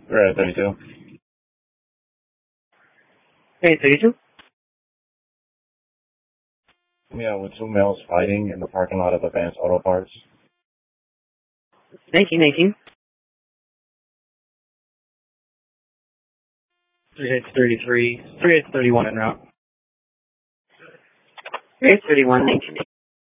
We're at 32. 32? Yeah, with two males fighting in the parking lot of Advanced Auto Parts. 19. 3833. 3831 en route. 3831, 19.